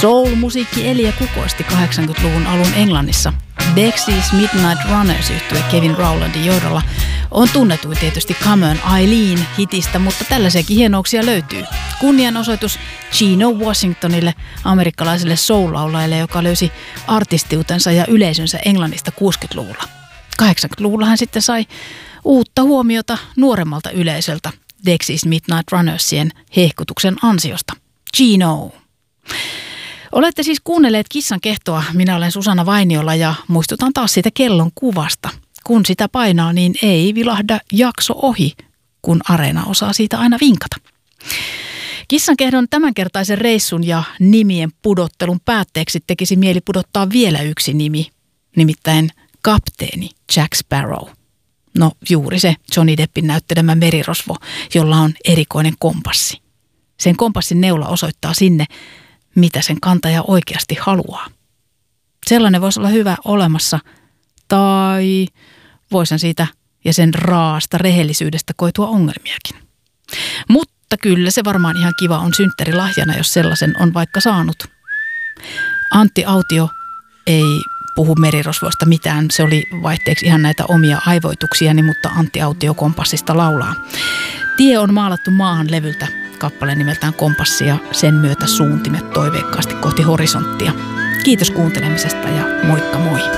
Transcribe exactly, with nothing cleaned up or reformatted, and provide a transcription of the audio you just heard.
Soul-musiikki eli ja kukoisti kahdeksankymmentäluvun alun Englannissa. Dexys Midnight Runners -yhtye Kevin Rowlandin johdolla on tunnetuin tietysti Come on Eileen -hitistä, mutta tällaisiakin hienouksia löytyy. Kunnianosoitus Gino Washingtonille, amerikkalaiselle soul-laulajalle, joka löysi artistiutensa ja yleisönsä Englannista kuusikymmentäluvulla. kahdeksankymmentäluvulla hän sitten sai uutta huomiota nuoremmalta yleisöltä Dexys Midnight Runnersien hehkutuksen ansiosta. Gino. Olette siis kuunnelleet Kissan kehtoa. Minä olen Susanna Vainiola ja muistutan taas siitä kellon kuvasta. Kun sitä painaa, niin ei vilahda jakso ohi, kun Areena osaa siitä aina vinkata. Kissan kehdon tämänkertaisen reissun ja nimien pudottelun päätteeksi tekisi mieli pudottaa vielä yksi nimi, nimittäin kapteeni Jack Sparrow. No juuri se Johnny Deppin näyttelemä merirosvo, jolla on erikoinen kompassi. Sen kompassin neula osoittaa sinne, mitä sen kantaja oikeasti haluaa. Sellainen voisi olla hyvä olemassa, tai voisin siitä ja sen raasta rehellisyydestä koitua ongelmiakin. Mutta kyllä se varmaan ihan kiva on synttärilahjana, jos sellaisen on vaikka saanut. Antti Autio ei puhu merirosvoista mitään. Se oli vaihteeksi ihan näitä omia aivoituksiani, mutta Antti Autio kompassista laulaa. Tie on maalattu maahan -levyltä kappale nimeltään Kompassi ja sen myötä suuntimet toiveikkaasti kohti horisonttia. Kiitos kuuntelemisesta ja moikka moi!